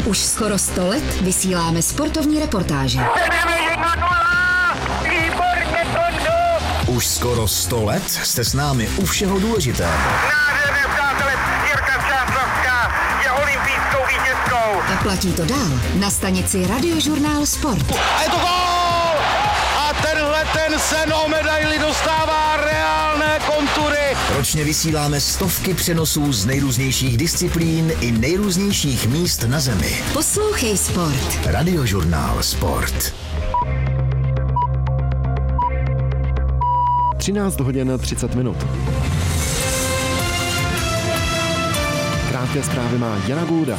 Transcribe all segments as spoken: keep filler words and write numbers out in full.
Už skoro sto let vysíláme sportovní reportáže. Už skoro sto let jste s námi u všeho důležitého. Nádherné přátelé, Jirka Čáslavská je olympijskou vítězkou. A platí to dál na stanici Radiožurnál Sport. A je to gól! A tenhle ten sen o medaili dostává reálné kontury. Ročně vysíláme stovky přenosů z nejrůznějších disciplín i nejrůznějších míst na zemi. Poslouchej Sport. Radiožurnál Sport. třináct hodin třicet minut. Krátké zprávy má Jana Gulda.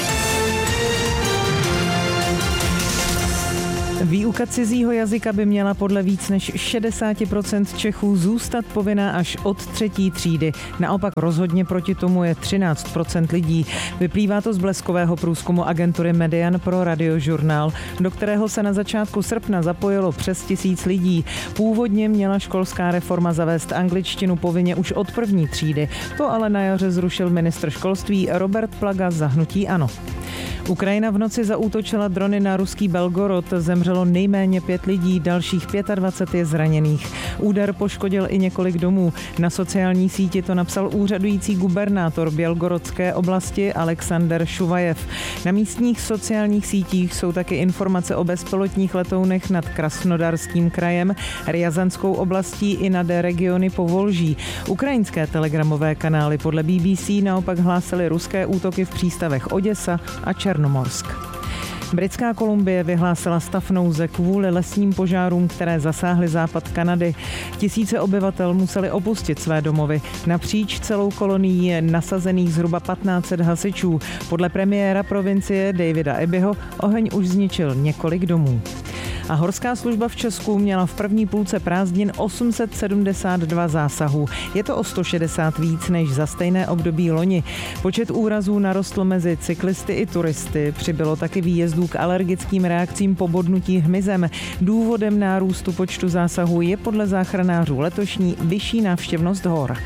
Výuka cizího jazyka by měla podle víc než šedesát procent Čechů zůstat povinná až od třetí třídy. Naopak rozhodně proti tomu je třináct procent lidí. Vyplývá to z bleskového průzkumu agentury Median pro Radiožurnál, do kterého se na začátku srpna zapojilo přes tisíc lidí. Původně měla školská reforma zavést angličtinu povinně už od první třídy. To ale na jaře zrušil ministr školství Robert Plaga za hnutí ANO. Ukrajina v noci zaútočila drony na ruský Belgorod, zemřelo nejméně pět lidí, dalších dvacet pět je zraněných. Úder poškodil i několik domů. Na sociální síti to napsal úřadující gubernátor Bělgorodské oblasti Alexander Šuvajev. Na místních sociálních sítích jsou taky informace o bezpilotních letounech nad Krasnodarským krajem, Rjazanskou oblastí i nad regiony Povolží. Ukrajinské telegramové kanály podle B B C naopak hlásily ruské útoky v přístavech Oděsa a Černomorsk. Britská Kolumbie vyhlásila stav nouze kvůli lesním požárům, které zasáhly západ Kanady. Tisíce obyvatel museli opustit své domovy. Napříč celou kolonií je nasazených zhruba patnáct set hasičů. Podle premiéra provincie Davida Ebyho oheň už zničil několik domů. A horská služba v Česku měla v první půlce prázdnin osm set sedmdesát dva zásahů. Je to o sto šedesát víc než za stejné období loni. Počet úrazů narostl mezi cyklisty i turisty. Přibylo taky výjezdů k alergickým reakcím po bodnutí hmyzem. Důvodem nárůstu počtu zásahů je podle záchranářů letošní vyšší návštěvnost hor.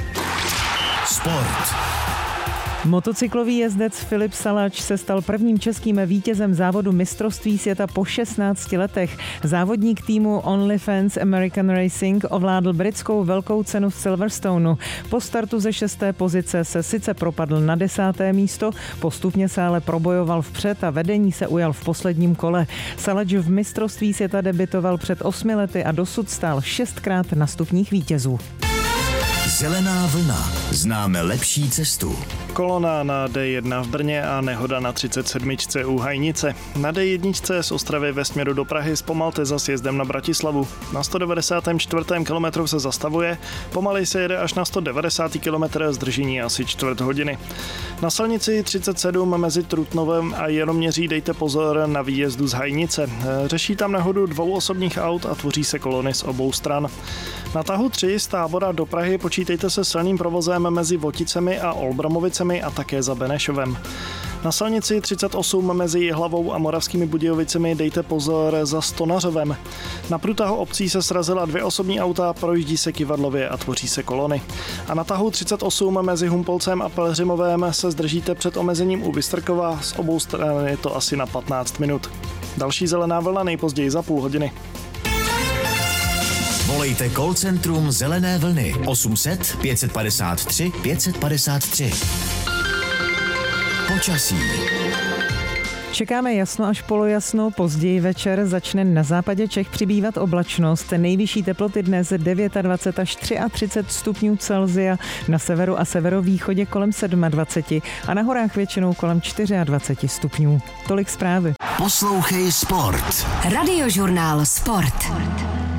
Sport. Motocyklový jezdec Filip Salač se stal prvním českým vítězem závodu mistrovství světa po šestnácti letech. Závodník týmu OnlyFans American Racing ovládl britskou velkou cenu v Silverstoneu. Po startu ze šesté pozice se sice propadl na desáté místo, postupně se ale probojoval vpřed a vedení se ujal v posledním kole. Salač v mistrovství světa debitoval před osmi lety a dosud stál šestkrát na stupních vítězů. Zelená vlna. Známe lepší cestu. Kolona na D jedna v Brně a nehoda na třicet sedm u Hajnice. Na D jedna z Ostravy ve směru do Prahy zpomalte za sjezdem na Bratislavu. Na sto devadesátém čtvrtém kilometru se zastavuje, pomalej se jede až na sto devadesátém kilometru, zdržení asi čtvrt hodiny. Na silnici třicet sedm mezi Trutnovem a Jeroměří dejte pozor na výjezdu z Hajnice. Řeší tam nehodu dvou osobních aut a tvoří se kolony z obou stran. Na tahu tři z Tábora do Prahy počítejte se silným provozem mezi Voticemi a Olbramovicemi a také za Benešovem. Na silnici třicet osm mezi Jihlavou a Moravskými Budějovicemi dejte pozor za Stonařovem. Na průtahu obcí se srazila dvě osobní auta, projíždí se kyvadlově a tvoří se kolony. A na tahu třicet osm mezi Humpolcem a Pelhřimovem se zdržíte před omezením u Vystrkova, z obou stran je to asi na patnáct minut. Další zelená vlna nejpozději za půl hodiny. Volejte call centrum Zelené vlny osm set pět set padesát tři pět set padesát tři. Počasí. Čekáme jasno až polojasno, později večer začne na západě Čech přibývat oblačnost. Nejvyšší teploty dnes dvacet devět až třicet tři stupňů Celsia, na severu a severovýchodě kolem dvacet sedm a na horách většinou kolem dvacet čtyři stupňů. Tolik zprávy. Poslouchej Sport. Radiožurnál Sport.